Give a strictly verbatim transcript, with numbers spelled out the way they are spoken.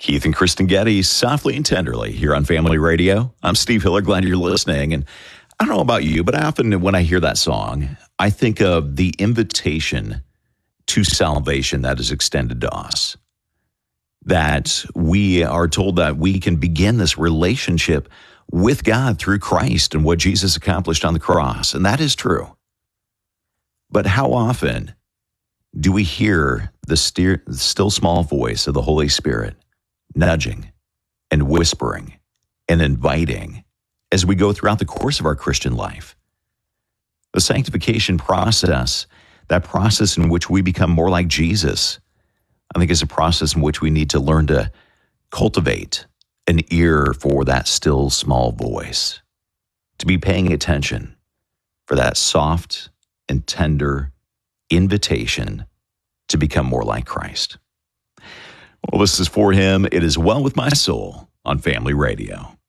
Keith and Kristen Getty, Softly and Tenderly, here on Family Radio. I'm Steve Hiller, glad you're listening. And I don't know about you, but often when I hear that song, I think of the invitation to salvation that is extended to us. That we are told that we can begin this relationship with God through Christ and what Jesus accomplished on the cross. And that is true. But how often do we hear the steer, still small voice of the Holy Spirit nudging and whispering and inviting as we go throughout the course of our Christian life? The sanctification process, that process in which we become more like Jesus, I think is a process in which we need to learn to cultivate an ear for that still small voice, to be paying attention for that soft and tender invitation to become more like Christ. Well, this is For Him, It Is Well With My Soul on Family Radio.